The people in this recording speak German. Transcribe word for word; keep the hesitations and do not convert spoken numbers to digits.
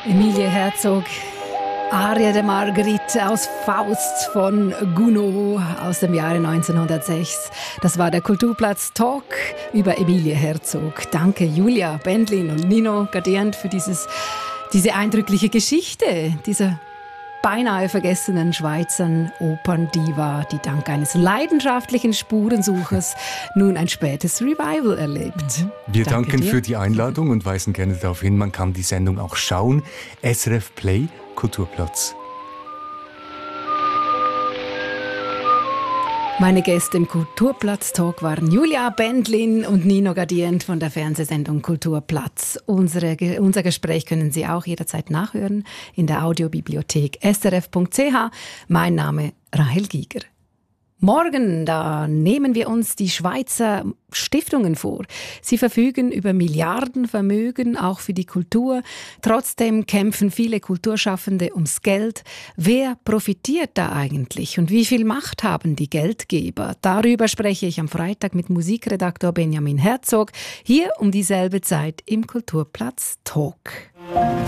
Emilie Herzog, Aria de Marguerite aus Faust von Gounod aus dem Jahre neunzehnhundertsechs. Das war der Kulturplatz Talk über Emilie Herzog. Danke Julia Bendlin und Nino Gardient für dieses, diese eindrückliche Geschichte dieser beinahe vergessenen Schweizer Operndiva, die dank eines leidenschaftlichen Spurensuchers nun ein spätes Revival erlebt. Wir Danke danken dir. für die Einladung und weisen gerne darauf hin, man kann die Sendung auch schauen. S R F Play, Kulturplatz. Meine Gäste im Kulturplatz-Talk waren Julia Bendlin und Nino Gardient von der Fernsehsendung Kulturplatz. Unsere, unser Gespräch können Sie auch jederzeit nachhören in der Audiobibliothek s r f punkt c h. Mein Name Rahel Giger. Morgen, da nehmen wir uns die Schweizer Stiftungen vor. Sie verfügen über Milliardenvermögen, auch für die Kultur. Trotzdem kämpfen viele Kulturschaffende ums Geld. Wer profitiert da eigentlich und wie viel Macht haben die Geldgeber? Darüber spreche ich am Freitag mit Musikredaktor Benjamin Herzog, hier um dieselbe Zeit im Kulturplatz Talk.